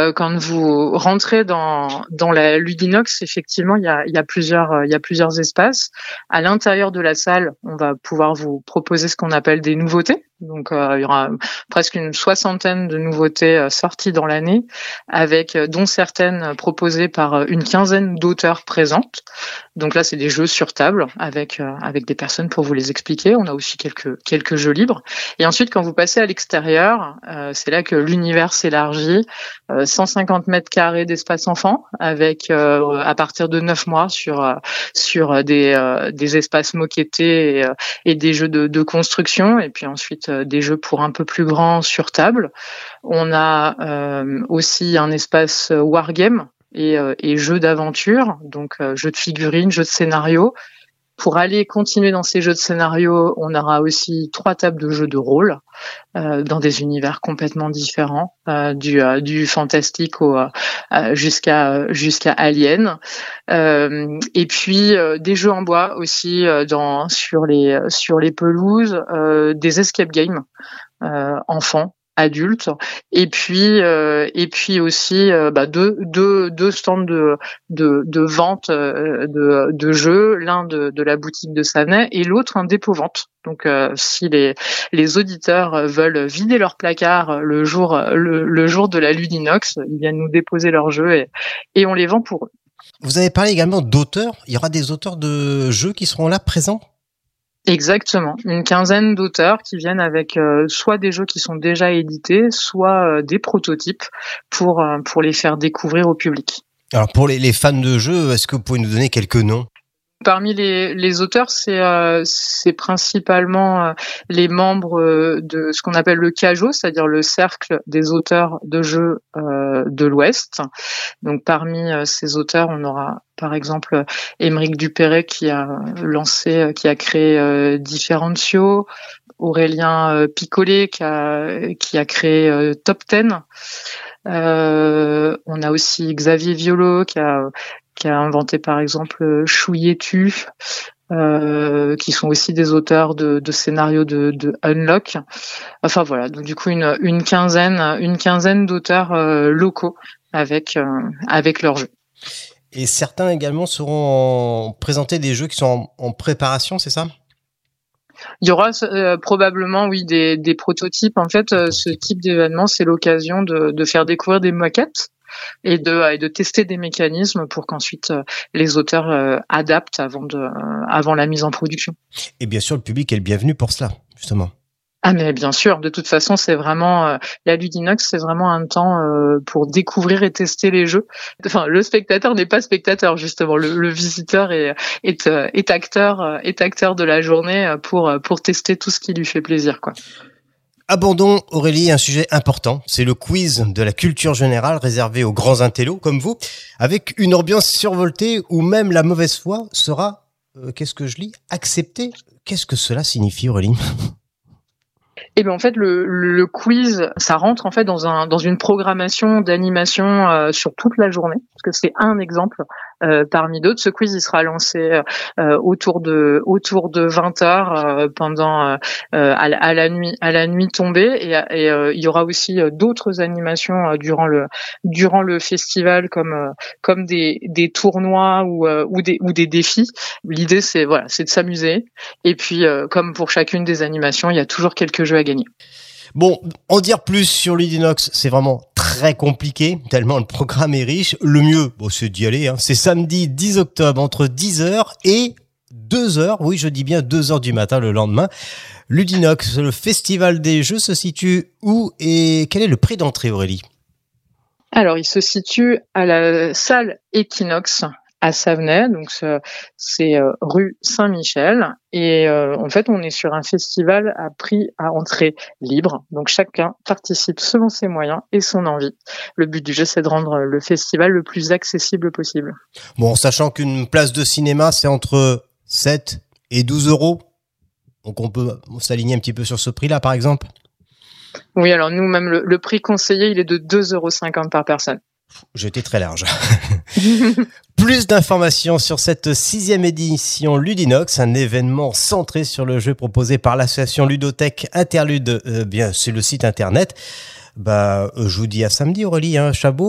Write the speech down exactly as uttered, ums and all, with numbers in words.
euh, quand vous rentrez dans dans la Ludinox, effectivement, il y a il y a plusieurs il y a plusieurs espaces. À l'intérieur de la salle, on va pouvoir vous proposer ce qu'on appelle des nouveautés. Donc, euh, il y aura presque une soixantaine de nouveautés euh, sorties dans l'année, avec euh, dont certaines proposées par euh, une quinzaine d'auteurs présentes. Donc là, c'est des jeux sur table avec euh, avec des personnes pour vous les expliquer. On a aussi quelques quelques jeux libres. Et ensuite, quand vous passez à l'extérieur, euh, c'est là que l'univers s'élargit. Euh, cent cinquante mètres carrés d'espace enfant, avec euh, à partir de neuf mois sur euh, sur des euh, des espaces moquettés et, euh, et des jeux de, de construction. Et puis ensuite euh, des jeux pour un peu plus grands sur table. On a euh, aussi un espace wargame et, euh, et jeux d'aventure, donc euh, jeux de figurines, jeux de scénario. Pour aller continuer dans ces jeux de scénario, on aura aussi trois tables de jeux de rôle euh, dans des univers complètement différents, euh, du, euh, du fantastique au, euh, jusqu'à jusqu'à Alien. Euh, et puis euh, des jeux en bois aussi euh, dans sur les sur les pelouses, euh, des escape games euh, enfants, adultes, et puis euh, et puis aussi euh, bah, deux deux deux stands de de de vente euh, de de jeux, l'un de de la boutique de Savenay et l'autre un dépôt-vente. Donc euh, si les les auditeurs veulent vider leur placard le jour le, le jour de la Ludinox, ils viennent nous déposer leurs jeux et et on les vend pour eux. Vous avez parlé également d'auteurs. Il y aura des auteurs de jeux qui seront là présents? Exactement, une quinzaine d'auteurs qui viennent avec euh, soit des jeux qui sont déjà édités, soit euh, des prototypes pour euh, pour les faire découvrir au public. Alors pour les, les fans de jeux, est-ce que vous pouvez nous donner quelques noms? Parmi les, les auteurs, c'est euh, c'est principalement euh, les membres euh, de ce qu'on appelle le C A J O, c'est-à-dire le cercle des auteurs de jeux euh, de l'Ouest. Donc parmi euh, ces auteurs, on aura par exemple Émeric Dupéret qui a lancé, qui a créé euh, Differentio, Aurélien euh, Picollet qui a qui a créé euh, Top dix. Euh, on a aussi Xavier Violo qui a qui a inventé par exemple Chouilletu, euh, qui sont aussi des auteurs de, de scénarios de, de Unlock. Enfin voilà, donc du coup une, une quinzaine, une quinzaine d'auteurs euh, locaux avec euh, avec leurs jeux. Et certains également seront en... présenter des jeux qui sont en, en préparation, c'est ça? Il y aura euh, probablement, oui, des, des prototypes. En fait, euh, ce type d'événement, c'est l'occasion de, de faire découvrir des maquettes et de, et de tester des mécanismes pour qu'ensuite euh, les auteurs euh, adaptent avant, de, euh, avant la mise en production. Et bien sûr, le public est le bienvenu pour cela, justement. Ah mais bien sûr, de toute façon, c'est vraiment euh, la Ludinox, c'est vraiment un temps euh, pour découvrir et tester les jeux. Enfin, le spectateur n'est pas spectateur justement, le, le visiteur est est, euh, est acteur euh, est acteur de la journée pour pour tester tout ce qui lui fait plaisir, quoi. Abordons, Aurélie, un sujet important, c'est le quiz de la culture générale réservé aux grands intellos comme vous, avec une ambiance survoltée où même la mauvaise foi sera, euh, qu'est-ce que je lis, acceptée. Qu'est-ce que cela signifie, Aurélie? Et ben en fait le, le quiz, ça rentre en fait dans un dans une programmation d'animation euh, sur toute la journée, parce que c'est un exemple euh, parmi d'autres. Ce quiz il sera lancé euh, autour de autour de vingt heures euh, pendant euh, à, la, à la nuit à la nuit tombée, et, et euh, il y aura aussi euh, d'autres animations euh, durant le durant le festival comme euh, comme des des tournois ou euh, ou des ou des défis. L'idée c'est voilà, c'est de s'amuser, et puis euh, comme pour chacune des animations, il y a toujours quelques jeux à gagner. Bon, en dire plus sur Ludinox, c'est vraiment très compliqué, tellement le programme est riche. Le mieux, bon, c'est d'y aller, hein. C'est samedi dix octobre entre dix heures et deux heures, oui je dis bien deux heures du matin le lendemain. Ludinox, le festival des jeux, se situe où et quel est le prix d'entrée, Aurélie? Alors, il se situe à la salle Equinox à Savenay, donc c'est euh, rue Saint-Michel, et euh, en fait on est sur un festival à prix à entrée libre, donc chacun participe selon ses moyens et son envie. Le but du jeu, c'est de rendre le festival le plus accessible possible. Bon, sachant qu'une place de cinéma c'est entre sept et douze euros, donc on peut s'aligner un petit peu sur ce prix-là par exemple. Oui, alors nous même le, le prix conseillé il est de deux euros cinquante par personne. J'étais très large. Plus d'informations sur cette sixième édition Ludinox, un événement centré sur le jeu proposé par l'association Ludothèque Interlude. Euh, bien, c'est le site internet. Bah, je vous dis à samedi, Aurélie, hein, Chabot.